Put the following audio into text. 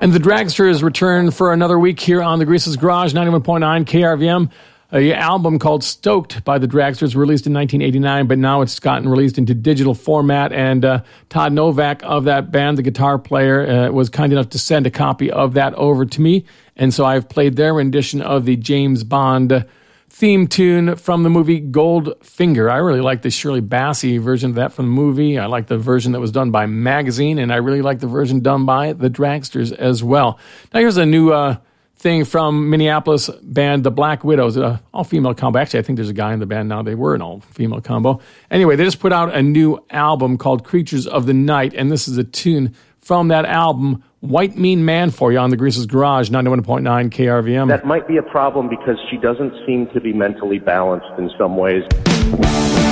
And the Dragsters return for another week here on the Grease's Garage, 91.9 KRVM. A album called Stoked by the Dragsters, released in 1989, but now it's gotten released into digital format. And Todd Novak of that band, the guitar player, was kind enough to send a copy of that over to me. And so I've played their rendition of the James Bond theme tune from the movie Goldfinger. I really like the Shirley Bassey version of that from the movie. I like the version that was done by Magazine, and I really like the version done by the Dragsters as well. Now here's a new thing from Minneapolis band The Black Widows, an all-female combo. Actually, I think there's a guy in the band now. They were an all-female combo. Anyway, they just put out a new album called Creatures of the Night, and this is a tune from that album, White Mean Man, for you on the Grease's Garage, 91.9 KRVM. That might be a problem because she doesn't seem to be mentally balanced in some ways.